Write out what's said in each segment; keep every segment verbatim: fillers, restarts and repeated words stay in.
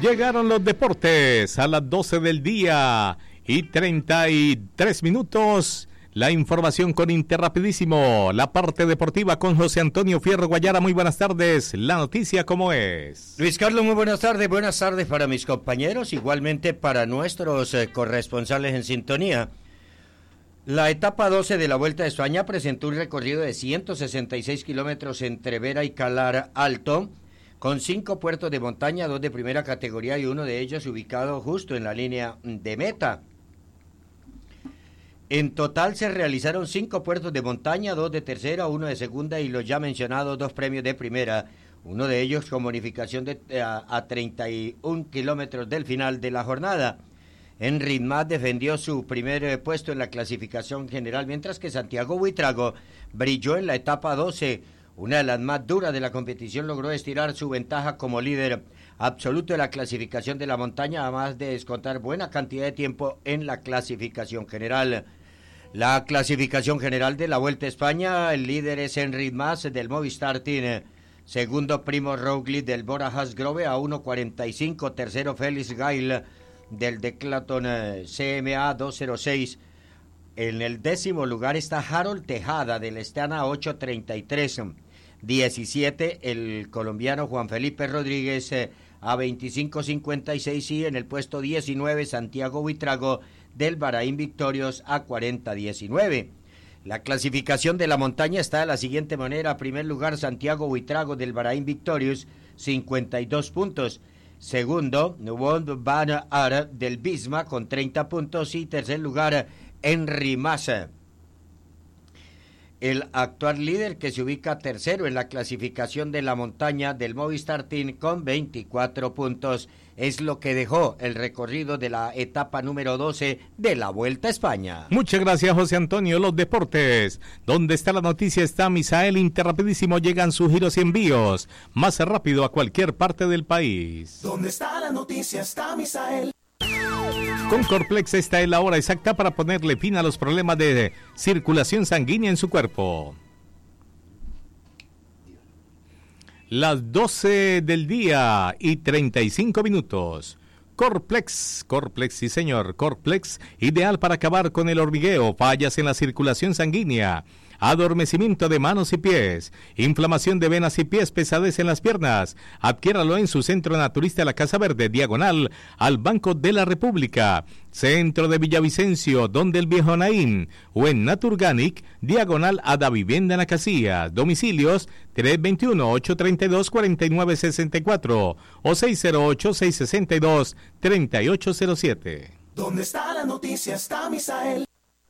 Llegaron los deportes a las doce del día y treinta y tres minutos. La información con Interrapidísimo, la parte deportiva con José Antonio Fierro Guayara. Muy buenas tardes, la noticia ¿cómo es? Luis Carlos, muy buenas tardes, buenas tardes para mis compañeros, igualmente para nuestros eh, corresponsales en sintonía. La etapa doce de la Vuelta a España presentó un recorrido de ciento sesenta y seis kilómetros entre Vera y Calar Alto, con cinco puertos de montaña, dos de primera categoría y uno de ellos ubicado justo en la línea de meta. En total se realizaron cinco puertos de montaña, dos de tercera, uno de segunda y los ya mencionados dos premios de primera, uno de ellos con bonificación de, a, a treinta y un kilómetros del final de la jornada. Enric Mas defendió su primer eh, puesto en la clasificación general, mientras que Santiago Buitrago brilló en la etapa doce, una de las más duras de la competición. Logró estirar su ventaja como líder absoluto de la clasificación de la montaña, además de descontar buena cantidad de tiempo en la clasificación general. La clasificación general de la Vuelta a España, el líder es Enric Mas del Movistar Team, segundo Primo Roglic del Bora Hansgrohe a uno cuarenta y cinco, tercero Félix Gall del Decathlon C M A doscientos seis. En el décimo lugar está Harold Tejada del Astana a ocho treinta y tres, diecisiete el colombiano Juan Felipe Rodríguez eh, a veinticinco cincuenta y seis, y en el puesto diecinueve Santiago Buitrago del Bahrain Victorious a cuarenta diecinueve. La clasificación de la montaña está de la siguiente manera: primer lugar Santiago Buitrago del Bahrain Victorious, cincuenta y dos puntos. Segundo, Wout van Aert del Visma con treinta puntos, y tercer lugar Enric Mas, el actual líder, que se ubica tercero en la clasificación de la montaña del Movistar Team con veinticuatro puntos. Es lo que dejó el recorrido de la etapa número doce de la Vuelta a España. Muchas gracias, José Antonio. Los deportes, donde está la noticia está Misael. Interrapidísimo, llegan sus giros y envíos más rápido a cualquier parte del país. Donde está la noticia está Misael. Con Corplex esta es la hora exacta para ponerle fin a los problemas de circulación sanguínea en su cuerpo. Las doce del día y treinta y cinco minutos. Corplex, Corplex, sí señor, Corplex, ideal para acabar con el hormigueo, fallas en la circulación sanguínea, adormecimiento de manos y pies, inflamación de venas y pies, pesadez en las piernas. Adquiéralo en su centro naturista La Casa Verde, diagonal al Banco de la República, centro de Villavicencio, donde el Viejo Naín, o en Naturganic, diagonal a Da Vivienda en la Casilla. Domicilios tres dos uno, ocho tres dos, cuatro nueve seis cuatro o seis cero ocho, seis seis dos, tres ocho cero siete. Donde está la noticia está Misael.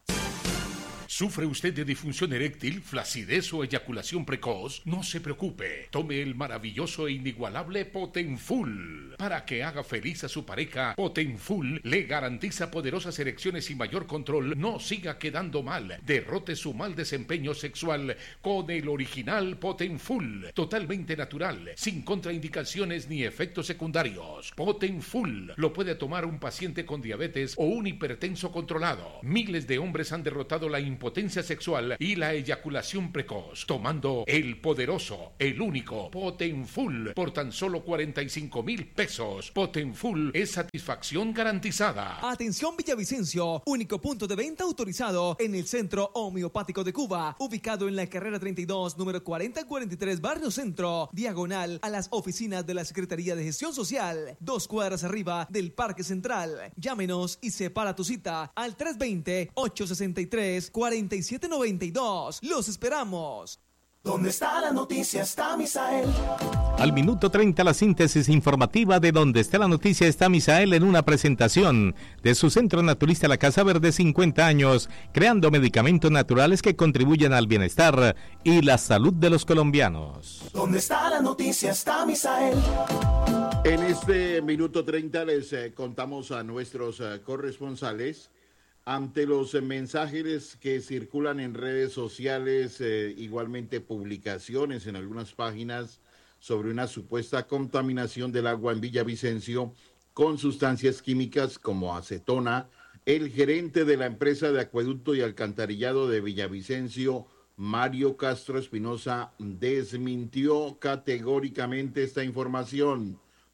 ¿Sufre usted de disfunción eréctil, flacidez o eyaculación precoz? No se preocupe, tome el maravilloso e inigualable Potenfull. Para que haga feliz a su pareja, Potenfull le garantiza poderosas erecciones y mayor control. No siga quedando mal, derrote su mal desempeño sexual con el original Potenfull. Totalmente natural, sin contraindicaciones ni efectos secundarios. Potenfull lo puede tomar un paciente con diabetes o un hipertenso controlado. Miles de hombres han derrotado la impotencia sexual y la eyaculación precoz tomando el poderoso, el único Potenfull por tan solo cuarenta y cinco mil pesos. Potenfull es satisfacción garantizada. Atención Villavicencio, único punto de venta autorizado en el Centro Homeopático de Cuba, ubicado en la carrera treinta y dos, número cuarenta cuarenta y tres, Barrio Centro, diagonal a las oficinas de la Secretaría de Gestión Social, dos cuadras arriba del Parque Central. Llámenos y separa tu cita al tres dos cero, ocho seis tres, cuatro siete nueve dos. Los esperamos. Donde está la noticia está Misael. Al minuto treinta, la síntesis informativa de Donde está la noticia está Misael, en una presentación de su centro naturista La Casa Verde, cincuenta años, creando medicamentos naturales que contribuyen al bienestar y la salud de los colombianos. Donde está la noticia está Misael. En este minuto treinta les eh, contamos a nuestros eh, corresponsales. Ante los eh, mensajes que circulan en redes sociales, eh, igualmente publicaciones en algunas páginas sobre una supuesta contaminación del agua en Villavicencio con sustancias químicas como acetona, el gerente de la empresa de acueducto y alcantarillado de Villavicencio, Mario Castro Espinosa, desmintió categóricamente esta información.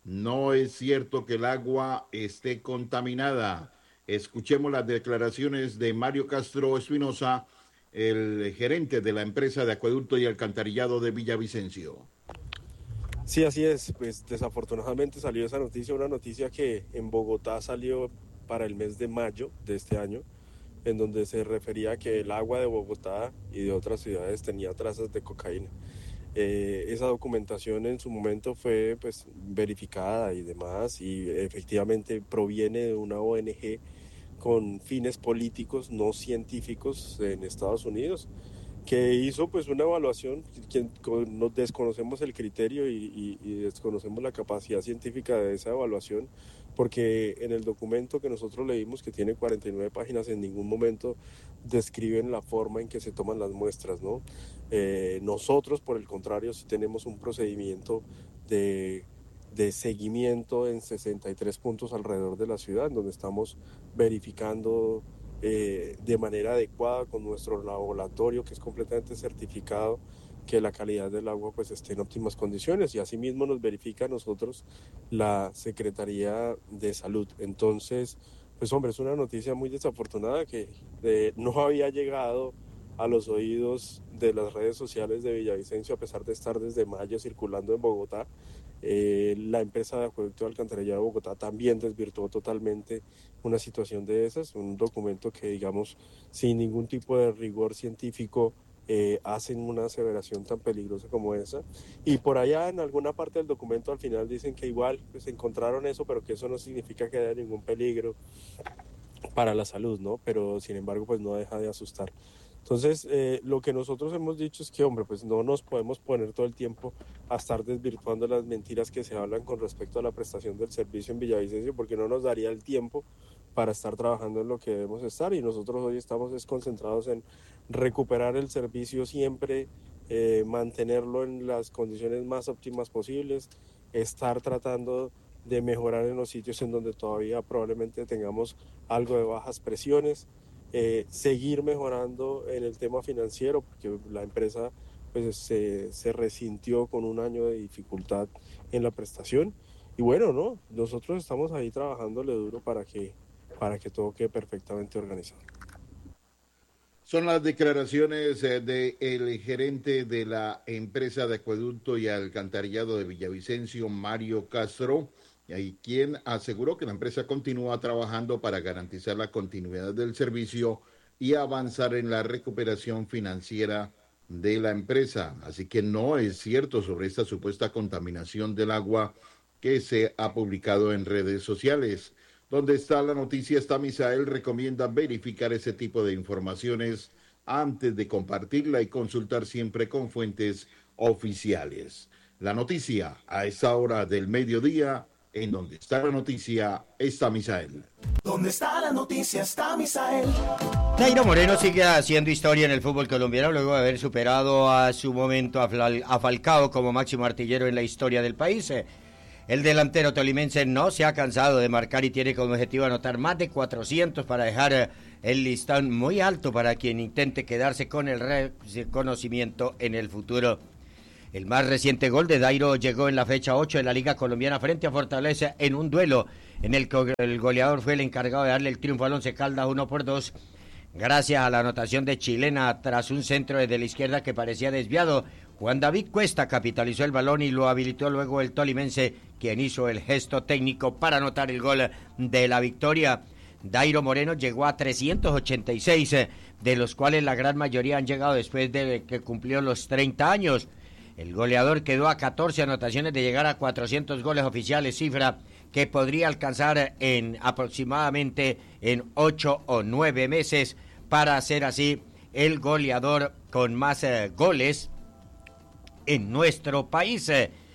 no es cierto que el agua esté contaminada. Escuchemos las declaraciones de Mario Castro Espinosa, el gerente de la empresa de acueducto y alcantarillado de Villavicencio. Sí, así es. Pues desafortunadamente salió esa noticia, una noticia que en Bogotá salió para el mes de mayo de este año, en donde se refería a que el agua de Bogotá y de otras ciudades tenía trazas de cocaína. Eh, esa documentación en su momento fue pues verificada y demás, y efectivamente proviene de una O N G con fines políticos, no científicos, en Estados Unidos, que hizo pues una evaluación, que nos desconocemos el criterio y, y, y desconocemos la capacidad científica de esa evaluación, porque en el documento que nosotros leímos, que tiene cuarenta y nueve páginas, en ningún momento describen la forma en que se toman las muestras, ¿no? Eh, nosotros, por el contrario, sí tenemos un procedimiento de, de seguimiento en sesenta y tres puntos alrededor de la ciudad, en donde estamos verificando eh, de manera adecuada con nuestro laboratorio, que es completamente certificado, que la calidad del agua pues esté en óptimas condiciones, y asimismo nos verifica a nosotros la Secretaría de Salud. Entonces, pues hombre, es una noticia muy desafortunada que eh, no había llegado a los oídos de las redes sociales de Villavicencio, a pesar de estar desde mayo circulando en Bogotá. Eh, la empresa de acueducto de alcantarillado de Bogotá también desvirtuó totalmente una situación de esas, un documento que, digamos, sin ningún tipo de rigor científico, Eh, hacen una aseveración tan peligrosa como esa, y por allá en alguna parte del documento al final dicen que igual pues encontraron eso, pero que eso no significa que haya ningún peligro para la salud, ¿no? Pero sin embargo pues no deja de asustar. Entonces eh, lo que nosotros hemos dicho es que, hombre, pues no nos podemos poner todo el tiempo a estar desvirtuando las mentiras que se hablan con respecto a la prestación del servicio en Villavicencio, porque no nos daría el tiempo para estar trabajando en lo que debemos estar, y nosotros hoy estamos concentrados en recuperar el servicio siempre, eh, mantenerlo en las condiciones más óptimas posibles, estar tratando de mejorar en los sitios en donde todavía probablemente tengamos algo de bajas presiones, eh, seguir mejorando en el tema financiero, porque la empresa pues se, se resintió con un año de dificultad en la prestación, y bueno, no, nosotros estamos ahí trabajándole duro para que para que todo quede perfectamente organizado. Son las declaraciones eh, del gerente de la empresa de acueducto y alcantarillado de Villavicencio, Mario Castro, y quien aseguró que la empresa continúa trabajando para garantizar la continuidad del servicio y avanzar en la recuperación financiera de la empresa. Así que no es cierto sobre esta supuesta contaminación del agua que se ha publicado en redes sociales. Donde está la noticia, está Misael, recomienda verificar ese tipo de informaciones antes de compartirla y consultar siempre con fuentes oficiales. La noticia a esa hora del mediodía, en donde está la noticia, está Misael. Donde está la noticia, está Misael. Dairo Moreno sigue haciendo historia en el fútbol colombiano luego de haber superado a su momento a, Fal- a Falcao como máximo artillero en la historia del país. El delantero tolimense no se ha cansado de marcar y tiene como objetivo anotar más de cuatrocientos para dejar el listón muy alto para quien intente quedarse con el reconocimiento en el futuro. El más reciente gol de Dairo llegó en la fecha ocho de la Liga Colombiana frente a Fortaleza en un duelo en el que el goleador fue el encargado de darle el triunfo al Once Caldas uno por dos, gracias a la anotación de Chilena tras un centro desde la izquierda que parecía desviado. Juan David Cuesta capitalizó el balón y lo habilitó luego el tolimense, quien hizo el gesto técnico para anotar el gol de la victoria. Dairo Moreno llegó a trescientos ochenta y seis, de los cuales la gran mayoría han llegado después de que cumplió los treinta años. El goleador quedó a catorce anotaciones de llegar a cuatrocientos goles oficiales, cifra que podría alcanzar en aproximadamente en ocho o nueve meses para ser así el goleador con más eh, goles en nuestro país.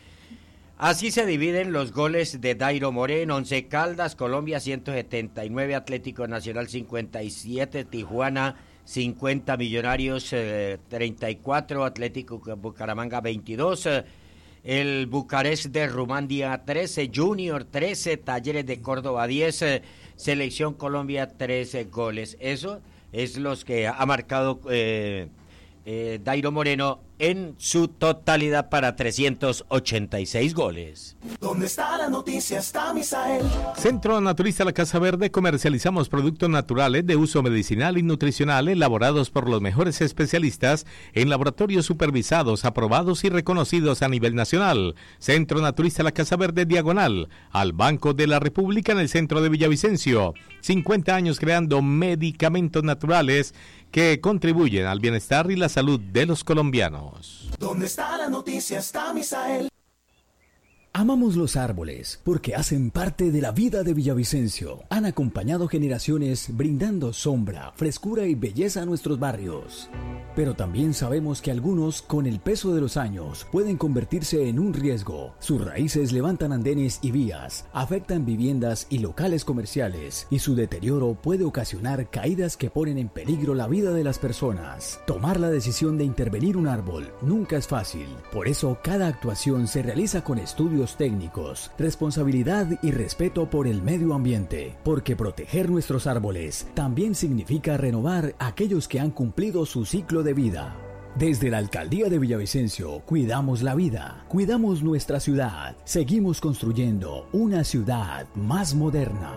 Así se dividen los goles de Dairo Moreno: Once Caldas, Colombia ciento setenta y nueve, Atlético Nacional cincuenta y siete, Tijuana cincuenta, Millonarios eh, treinta y cuatro, Atlético Bucaramanga veintidós, eh, el Bucarest de Rumania trece, Junior trece, Talleres de Córdoba diez, eh, Selección Colombia trece goles. Eso es los que ha marcado eh, eh, Dairo Moreno en su totalidad para trescientos ochenta y seis goles. ¿Dónde está la noticia? Está Misael. Centro Naturista La Casa Verde. Comercializamos productos naturales de uso medicinal y nutricional elaborados por los mejores especialistas en laboratorios supervisados, aprobados y reconocidos a nivel nacional. Centro Naturista La Casa Verde, diagonal al Banco de la República, en el centro de Villavicencio. cincuenta años creando medicamentos naturales que contribuyen al bienestar y la salud de los colombianos. ¿Dónde está la noticia? Está Misael. Amamos los árboles porque hacen parte de la vida de Villavicencio. Han acompañado generaciones brindando sombra, frescura y belleza a nuestros barrios. Pero también sabemos que algunos, con el peso de los años, pueden convertirse en un riesgo. Sus raíces levantan andenes y vías, afectan viviendas y locales comerciales, y su deterioro puede ocasionar caídas que ponen en peligro la vida de las personas. Tomar la decisión de intervenir un árbol nunca es fácil. Por eso, cada actuación se realiza con estudios técnicos, responsabilidad y respeto por el medio ambiente, porque proteger nuestros árboles también significa renovar aquellos que han cumplido su ciclo de vida. Desde la Alcaldía de Villavicencio, cuidamos la vida, cuidamos nuestra ciudad, seguimos construyendo una ciudad más moderna.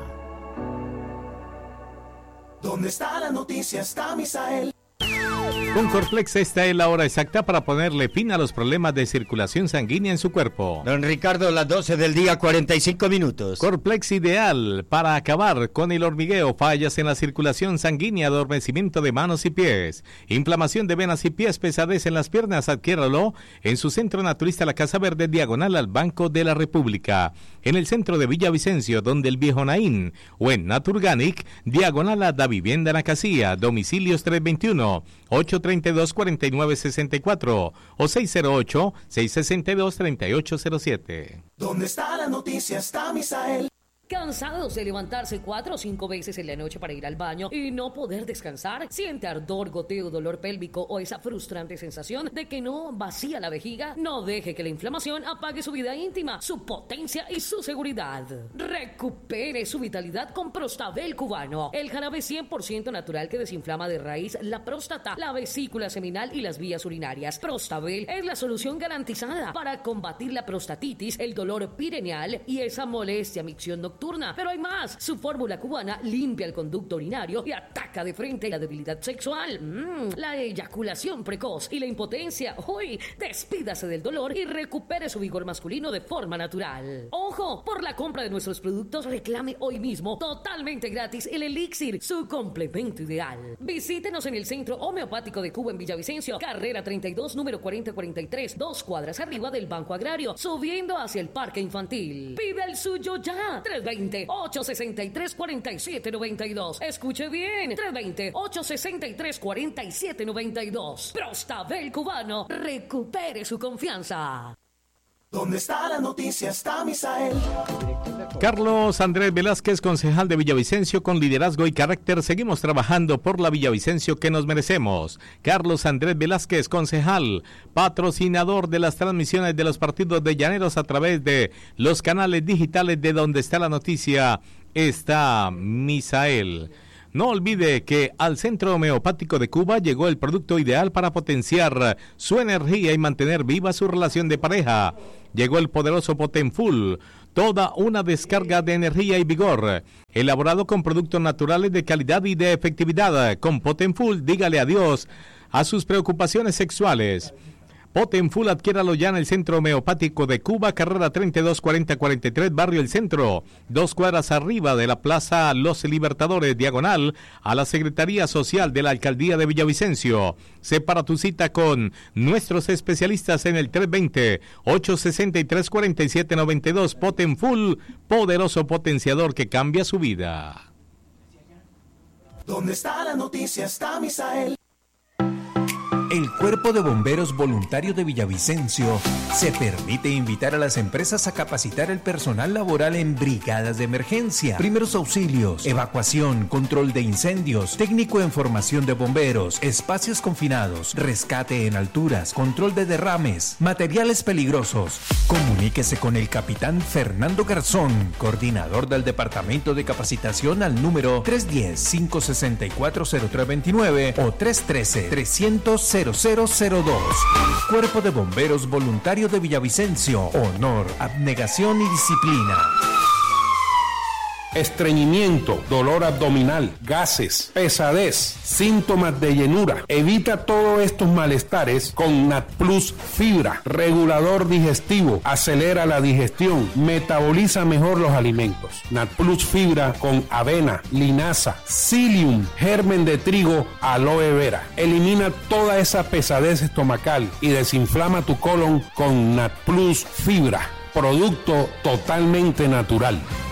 ¿Dónde está la noticia? Está Misael. Con Corplex esta es la hora exacta para ponerle fin a los problemas de circulación sanguínea en su cuerpo. Don Ricardo, las doce del día, cuarenta y cinco minutos. Corplex ideal para acabar con el hormigueo, fallas en la circulación sanguínea, adormecimiento de manos y pies, inflamación de venas y pies, pesadez en las piernas. Adquiéralo en su centro naturista La Casa Verde, diagonal al Banco de la República, en el centro de Villavicencio, donde el Viejo Naín, o en Naturganic, diagonal a Da Vivienda en la Casilla, domicilios tres veintiuno, ocho treinta y dos, cuarenta y nueve sesenta y cuatro o seis cero ocho, seis sesenta y dos, treinta y ocho cero siete. ¿Dónde está la noticia? Está Misael. ¿Cansados de levantarse cuatro o cinco veces en la noche para ir al baño y no poder descansar? ¿Siente ardor, goteo, dolor pélvico o esa frustrante sensación de que no vacía la vejiga? No deje que la inflamación apague su vida íntima, su potencia y su seguridad. Recupere su vitalidad con Prostabel cubano, el jarabe cien por ciento natural que desinflama de raíz la próstata, la vesícula seminal y las vías urinarias. Prostabel es la solución garantizada para combatir la prostatitis, el dolor pireneal y esa molestia, micción nocturna. Pero hay más. Su fórmula cubana limpia el conducto urinario y ataca de frente la debilidad sexual, mm, la eyaculación precoz y la impotencia. Uy, despídase del dolor y recupere su vigor masculino de forma natural. Ojo, por la compra de nuestros productos reclame hoy mismo totalmente gratis el Elixir, su complemento ideal. Visítenos en el Centro Homeopático de Cuba en Villavicencio, carrera treinta y dos, número cuarenta cuarenta y tres, dos cuadras arriba del Banco Agrario, subiendo hacia el Parque Infantil. Pide el suyo ya. tres veinte, ocho sesenta y tres, cuarenta y siete noventa y dos. Escuche bien. tres veinte, ocho sesenta y tres, cuarenta y siete noventa y dos. Prostabel cubano. Recupere su confianza. ¿Dónde está la noticia? Está Misael. Carlos Andrés Velázquez, concejal de Villavicencio, con liderazgo y carácter, seguimos trabajando por la Villavicencio que nos merecemos. Carlos Andrés Velázquez, concejal, patrocinador de las transmisiones de los partidos de Llaneros a través de los canales digitales de Donde está la noticia, está Misael. No olvide que al Centro Homeopático de Cuba llegó el producto ideal para potenciar su energía y mantener viva su relación de pareja. Llegó el poderoso Potenfull, toda una descarga de energía y vigor, elaborado con productos naturales de calidad y de efectividad. Con Potenfull, dígale adiós a sus preocupaciones sexuales. Potenfull, adquiéralo ya en el Centro Homeopático de Cuba, carrera treinta y dos, cuarenta, cuarenta y tres, Barrio El Centro, dos cuadras arriba de la Plaza Los Libertadores, diagonal a la Secretaría Social de la Alcaldía de Villavicencio. Separa tu cita con nuestros especialistas en el tres veinte, ocho sesenta y tres, cuarenta y siete noventa y dos. Potenfull, poderoso potenciador que cambia su vida. ¿Dónde está la noticia? Está Misael. El Cuerpo de Bomberos Voluntarios de Villavicencio se permite invitar a las empresas a capacitar el personal laboral en brigadas de emergencia, primeros auxilios, evacuación, control de incendios, técnico en formación de bomberos, espacios confinados, rescate en alturas, control de derrames, materiales peligrosos. Comuníquese con el capitán Fernando Garzón, coordinador del Departamento de Capacitación, al número tres uno cero, cinco seis cuatro, cero tres dos nueve o tres uno tres, trescientos, cero cero cero cero dos. Cuerpo de Bomberos Voluntario de Villavicencio. Honor, abnegación y disciplina. Estreñimiento, dolor abdominal, gases, pesadez, síntomas de llenura. Evita todos estos malestares con NatPlus Fibra, regulador digestivo, acelera la digestión, metaboliza mejor los alimentos. NatPlus Fibra con avena, linaza, psyllium, germen de trigo, aloe vera. Elimina toda esa pesadez estomacal y desinflama tu colon con NatPlus Fibra, producto totalmente natural.